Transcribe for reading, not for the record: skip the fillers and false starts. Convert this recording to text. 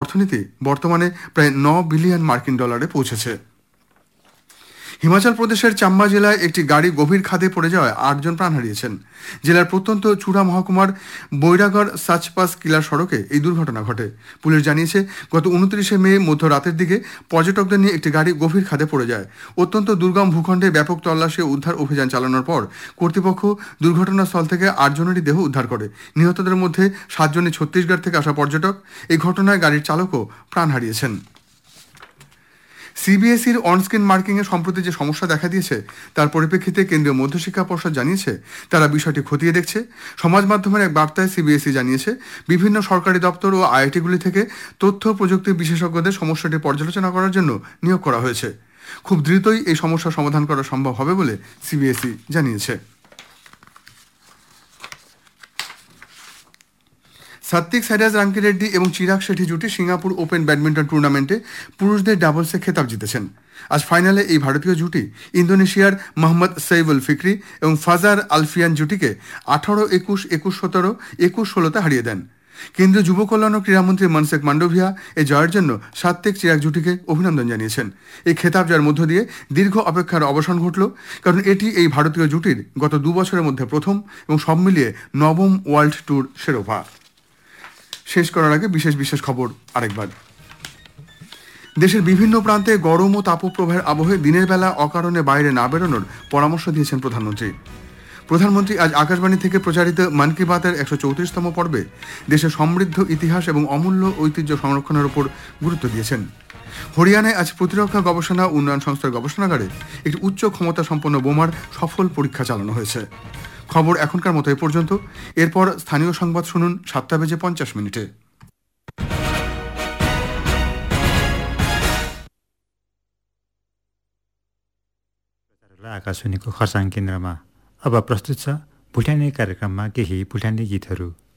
অর্থনীতি বর্তমানে প্রায় 9 বিলিয়ন মার্কিন ডলারে পৌঁছেছে। হিমাচল প্রদেশের চাম্বা জেলায় একটি গাড়ি গভীর খাদে পড়ে যাওয়ায় 8 জন প্রাণ হারিয়েছেন। জেলার প্রত্যন্ত চূড়া মহকুমার বৈরাগড় সাচপাস কিলার সড়কে এই দুর্ঘটনা ঘটে। পুলিশ জানিয়েছে, গত 29শে মে মধ্যরাতের দিকে পর্যটকদের নিয়ে একটি গাড়ি গভীর খাদে পড়ে যায়। অত্যন্ত দুর্গম ভূখণ্ডে ব্যাপক তল্লাশি ও উদ্ধার অভিযান চালানোর পর কর্তৃপক্ষ দুর্ঘটনাস্থল থেকে 8 জনেরই দেহ উদ্ধার করে। নিহতদের মধ্যে 7 জনই ছত্তিশগড় থেকে আসা পর্যটক। এই ঘটনায় গাড়ির চালকও প্রাণ হারিয়েছেন। সিবিএসইর অনস্ক্রিন মার্কিংয়ে সম্প্রতি যে সমস্যা দেখা দিয়েছে তার পরিপ্রেক্ষিতে কেন্দ্রীয় মধ্যশিক্ষা পর্ষদ জানিয়েছে তারা বিষয়টি খতিয়ে দেখছে। সমাজ মাধ্যমের এক বার্তায় সিবিএসই জানিয়েছে, বিভিন্ন সরকারি দপ্তর ও আইআইটিগুলি থেকে তথ্য প্রযুক্তি বিশেষজ্ঞদের সমস্যাটি পর্যালোচনা করার জন্য নিয়োগ করা হয়েছে। খুব দ্রুতই এই সমস্যা সমাধান করা সম্ভব হবে বলে সিবিএসই জানিয়েছে। সাত্বিক সাইরাজ রাঙ্কিরেড্ডি এবং চিরাগ শেঠি জুটি সিঙ্গাপুর ওপেন ব্যাডমিন্টন টুর্নামেন্টে পুরুষদের ডাবলসে খেতাব জিতেছেন। আজ ফাইনালে এই ভারতীয় জুটি ইন্দোনেশিয়ার মোহাম্মদ সৈফুল ফিকরি এবং ফাজার আলফিয়ান জুটিকে 18-21, 21-17, 21-16 হারিয়ে দেন। কেন্দ্রীয় যুব কল্যাণ ও ক্রীড়ামন্ত্রী মনসুখ মান্ডভিয়া এই জয়ের জন্য সাত্বিক চিরাগ জুটিকে অভিনন্দন জানিয়েছেন। এই খেতাব জয়ের মধ্য দিয়ে দীর্ঘ অপেক্ষার অবসান ঘটল, কারণ এটি এই ভারতীয় জুটির গত 2 বছরের মধ্যে প্রথম এবং সব মিলিয়ে 9ম ওয়ার্ল্ড ট্যুর শিরোপা। শেষ করার আগে বিশেষ খবর আরেকবার। দেশের বিভিন্ন প্রান্তে গরম ও তাপপ্রবাহের আবহে দিনের বেলা অকারণে বাইরে না বেরোনোর পরামর্শ দিয়েছেন প্রধানমন্ত্রী আজ আকাশবাণী থেকে প্রচারিত মন কি বাতের 134তম পর্বে দেশের সমৃদ্ধ ইতিহাস এবং অমূল্য ঐতিহ্য সংরক্ষণের উপর গুরুত্ব দিয়েছেন। হরিয়ানায় আজ প্রতিরক্ষা গবেষণা উন্নয়ন সংস্থার গবেষণাগারে একটি উচ্চ ক্ষমতা সম্পন্ন বোমার সফল পরীক্ষা চালানো হয়েছে। খবর এখনকার মতো এ পর্যন্ত। এরপর স্থানীয় সংবাদ শুনুন 7:50 आकाशवाणीको खरसाङ केन्द्रमा अब प्रस्तुत छ भुटानी कार्यक्रममा केही भुटानी गीतहरू।